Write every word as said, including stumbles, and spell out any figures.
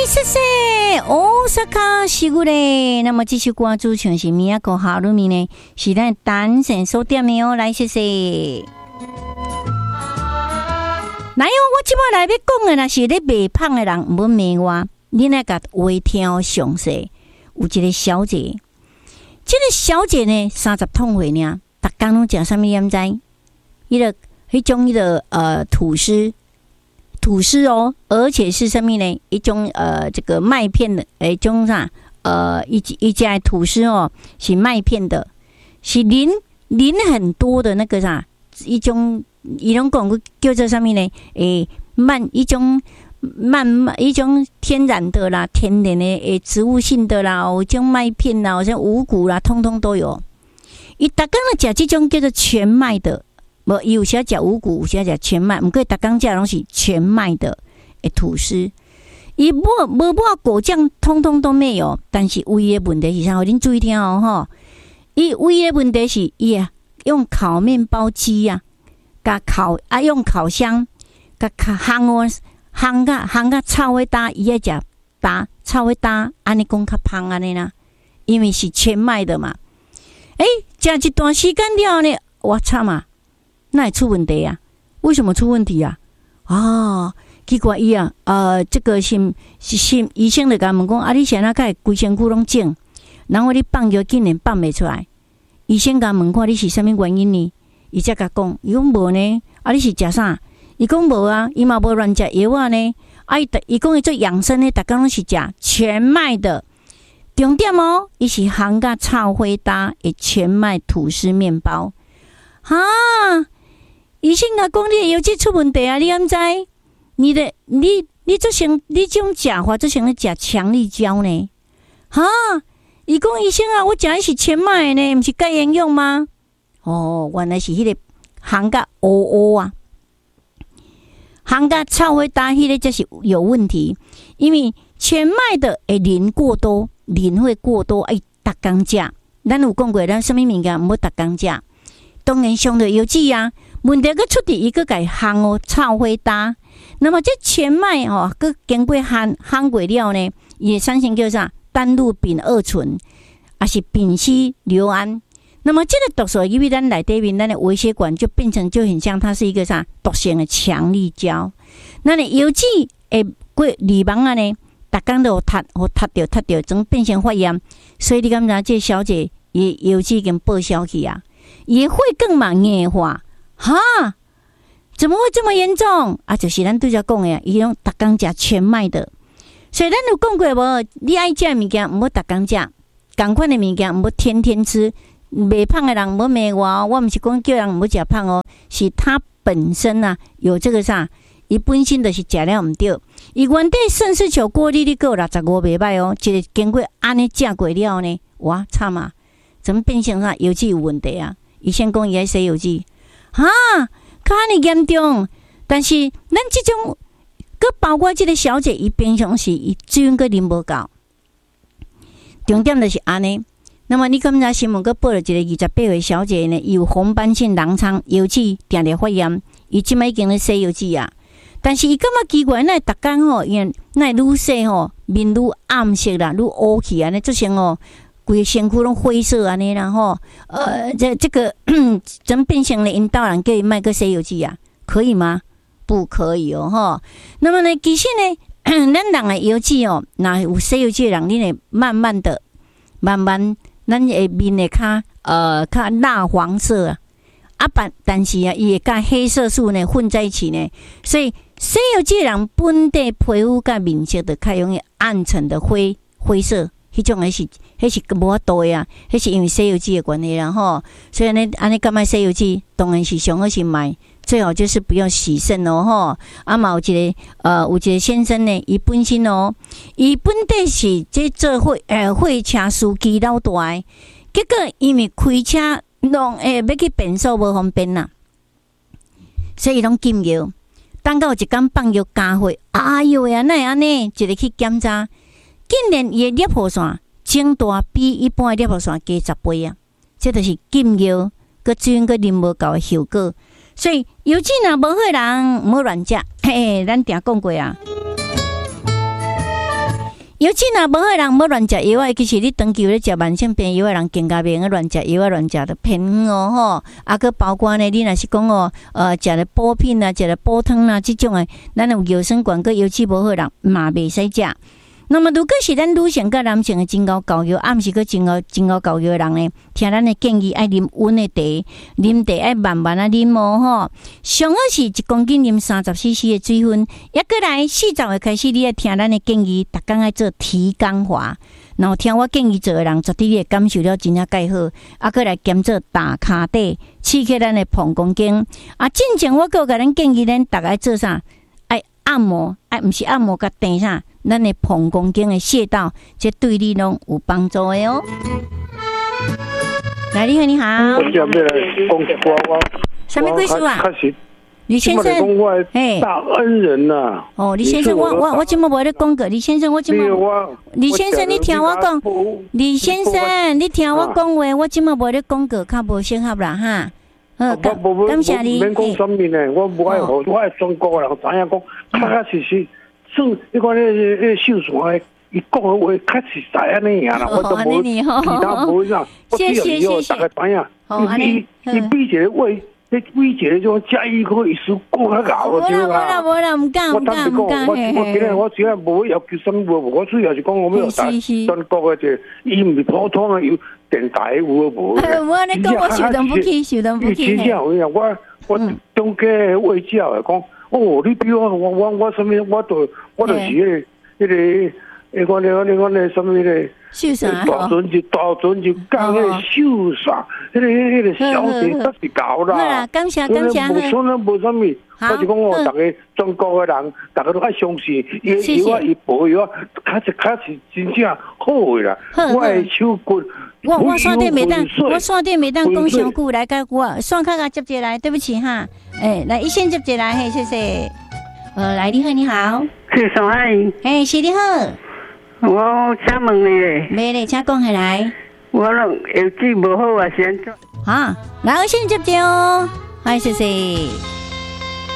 谢谢大阪西谷嘞。那么这首歌主唱是米亚哥哈鲁米呢，是咱单身所点的哦。来，谢谢。来哦，我即摆来要讲的，若是咧卖胖的人，唔好骂我。你那个话听详细。有一个小姐，这个小姐呢，三十通岁呢，逐工拢食啥物盐知？伊个迄种迄个呃吐司。吐司哦，而且是什么呢？一种呃，这个麦片的，诶，种啥？呃，一一家吐司哦，是麦片的，是淋淋很多的那个啥，一种一种讲叫做什么呢？诶，慢一种慢一种天然的啦，天然的诶，植物性的啦，有种麦片啦，好像五谷啦，通通都有。伊逐工咧食这种叫做全麦的。无，有时食五谷，有时食全麦，毋过逐工食拢是全麦的诶吐司。伊无无抹果酱，通通都没有。但是唯一的问题是啥？恁注意听哦，吼！伊唯一的问题是伊啊，用烤面包机啊，甲烤啊，用烤箱，甲烤烘哦，烘甲烘甲臭味大，伊爱食大臭味大，安尼讲较芳安尼啦，因为是全麦的嘛。诶、欸，食一段时间了呢，我操嘛！那也出问题啊？为什么出问题啊？啊，奇怪伊啊，呃，这个心心医生就甲问讲，啊，你现在该规身躯拢肿，然后你放药竟然放袂出来。医生甲问看你是啥物原因呢？伊才甲讲，伊讲无呢，啊，你是食啥？伊讲无啊，伊嘛无乱食药啊呢。啊，伊伊讲伊做养生的，逐工拢是食全麦的。重点哦，伊是含甲臭花搭的全麦吐司面包。哈！医生甲讲你有这出问题啊！你敢知？你的你你这像你这种食法，这像咧食强力胶呢？哈！伊讲医生啊，我食的是全麦呢，不是钙盐用吗？哦，原来是迄个含甲乌乌啊，含甲臭会搭迄个才是有问题。因为全麦的会磷过多，磷会过多，哎，逐工食。咱有讲过，咱什么物件唔好逐工食。当然上的有剂啊。问题个出伫伊个改烘哦，臭花搭。那么这全麦哦，佮经过烘烘过了呢，伊会产生叫啥？单氯丙二醇，也是丙烯硫胺。那么这个毒素因为咱内底面咱的微血管就变成就很像它是一个啥毒性的强力胶。那你油脂会过里网啊呢，逐工都有塌，有塌掉塌掉，总变成发炎。所以你感觉这小姐也油脂已经报销去啊，也会更蛮硬化。哈，怎么会这么严重啊？就是咱对遮讲的，伊拢逐工食全麦的，所以咱有讲过无？你爱食物件，唔好逐工食，同款的物件唔好天天吃。袂胖的人唔好骂我，我唔是讲叫人唔好食胖哦，是他本身啊有这个啥，伊本身就是食了唔对。伊原底肾丝球过滤率够六十五袂歹哦，一个经过安尼食过了呢，哇惨啊！怎么变成啥油脂有问题啊？医生讲伊爱洗油脂。哈，较安尼严重，但是咱即种，佮包括即个小姐，伊平常时伊水分佮啉无够，重点就是安尼。那么你刚才新闻佮报了一个二十八岁小姐呢，伊有红斑性狼疮，油脂定定发炎，伊即摆已经咧洗油脂啊。但是伊感觉奇怪，那逐工吼，因那愈洗吼，面愈暗色啦，愈乌去安尼，做成哦。规身躯拢灰色安尼啦吼，呃，这这个怎变成了引导人叫伊卖个洗油剂啊？可以吗？不可以哦吼。那么呢，其实呢，咱人的油剂哦，那有洗油剂的人，你会慢慢的、慢慢，咱的面会较呃较蜡黄色啊，啊但但是啊，伊会甲黑色素呢混在一起呢，所以洗油剂的人本地皮肤甲面色就较容易暗沉的灰灰色。迄种诶是，迄是无法度诶啊，迄是因为洗油剂诶关系啦吼。所以呢，安尼干嘛洗油剂？当然是上好是买，最好就是不要洗肾哦吼。啊嘛有一个呃，有一个先生呢，伊本身哦，伊本地是即做货呃货车司机老大诶，结果因为开车拢诶要去便所无方便啦，所以拢禁药。等到有一天放药加货，哎哟呀，那安尼一个去检查。竟然伊的尿线整大比一般的尿线加十倍啊！这就是禁药，佮水佮啉无够的效果。所以油脂若无好人，唔好乱食。嘿，咱定讲过啊。 尤其若无好人要乱食药啊，其实你长期咧食慢性病药的人，更加免去乱食药啊，乱食的偏哦吼。啊，佮包括呢，你若是讲哦，呃，食了补品啊，食了补汤啊，这种诶，咱有药酸管，佮尤其无好人嘛袂使食。那么，如果是咱女性佮男性的真高高药，啊，毋是佮真高真高高药的人呢，听咱的建议，爱啉温的茶，啉茶爱慢慢啊啉哦吼。上好是一公斤啉三十 C C 的水分，抑过来四十岁开始，你爱听咱的建议，逐工爱做提肛滑，然后听我建议做的人，绝对会感受了真正介好。啊，过来兼做打骹底，刺激咱的膀胱经。啊，进前我佮甲咱建议，咱逐个做啥？爱按摩，爱毋是按摩甲垫啥？咱的膀胱经的穴道，这对你拢有帮助的哦。来，你好，你好。 我想要来讲我我什么贵数啊？李先生， 哎，大恩人呐、啊。 哦，李先生，我我我今麦无咧讲过，李先生，我今麦，李先生，你听我讲，李先生，你听我讲话，我今麦无咧讲过，较无适合啦哈。呃，感感谢你。 免讲什么呢？我无爱好，我爱中国人知影讲，确确实实。算，你看那那秀传诶，伊讲诶话确实在安尼样啦，我都无其他无啥，我只要以后大家知影，伊伊比一个话，你比一个种加一个意思讲较搞，我知啦。 无啦无啦，唔敢唔敢唔敢。 我我今日我只系无要求什么，我主要是讲我要大全国嘅啫，伊唔是普通嘅有电台有无？ 我你讲我受动不起，受动不起。 真正我我我中间嘅位置来讲。哦，你比我我我我什么？我都我就是迄个迄个，你讲你讲你讲你什么咧？ 秀啥？ 大阵就大阵就讲迄个秀啥？迄个迄个小姐都是搞啦。 好啦，感谢感谢。 无错啦，无什么。我就讲哦，大家中国嘅人，大家都爱相信，伊伊我伊保伊我，确实确实真正好嘅啦。我的手骨。 我我线顶袂当，我线顶袂当讲上久来甲我线卡甲接接来，对不起哈。诶、欸，来一线接接来，嘿，谢谢。呃，来你好，你好， 是上海。 诶，是你好。 我请问你咧。 没咧，请讲下来。 我拢邮寄无好啊，先做。 哈，来一线接接哦，嗨，谢谢。